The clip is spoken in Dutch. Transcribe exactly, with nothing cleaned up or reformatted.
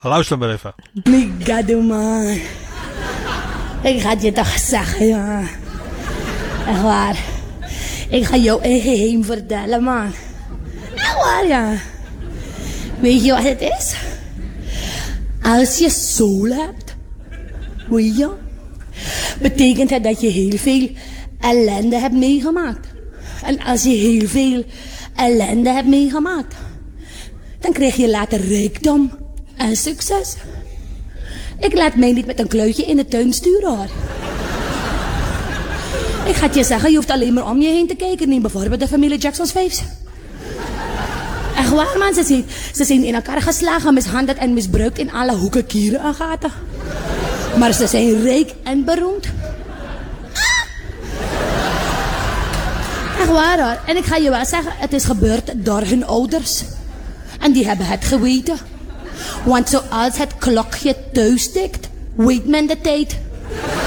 Luister maar even. Migado, man. Ik had je toch zeggen, ja. Echt waar. Ik ga jou een geheim vertellen, man. Echt waar, ja. Weet je wat het is? Als je zool hebt, weet je, betekent het dat je heel veel ellende hebt meegemaakt. En als je heel veel ellende hebt meegemaakt, dan krijg je later rijkdom en succes. Ik laat mij niet met een kluitje in de tuin sturen, hoor. Ik ga het je zeggen, je hoeft alleen maar om je heen te kijken. Neem bijvoorbeeld de familie Jackson's Vijfs. Echt waar, man. Ze zijn, ze zijn in elkaar geslagen, mishandeld en misbruikt in alle hoeken, kieren en gaten. Maar ze zijn rijk en beroemd. Echt waar, hoor. En ik ga je wel zeggen, het is gebeurd door hun ouders. En die hebben het geweten. Want zoals het klokje thuis tikt, weet men de tijd.